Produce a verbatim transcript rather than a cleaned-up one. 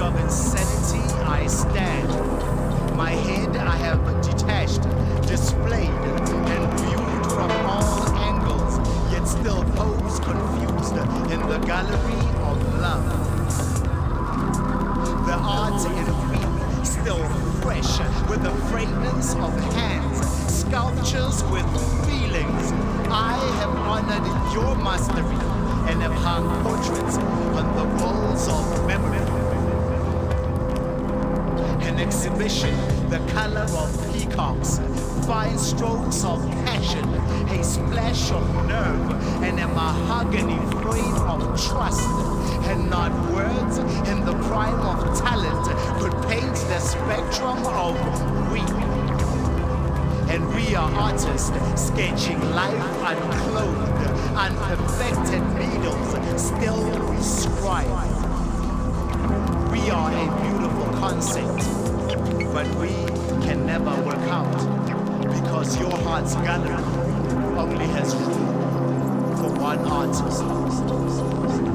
of insanity I stand. My head I have detached, displayed, and viewed from all angles, yet still pose confused in the gallery of love. The art in me, still fresh, with the fragrance of hands, sculptures with feelings. I have honored your mastery and have hung portraits on the walls of memory. An exhibition, the color of peacocks, fine strokes of passion, a splash of nerve, and a mahogany frame of trust. And not words in the prime of talent could paint the spectrum of we. And we are artists sketching life unclothed, unperfected needles still we scribe. We are a beautiful concept, but we can never work out because your heart's gallery only has room for one artist.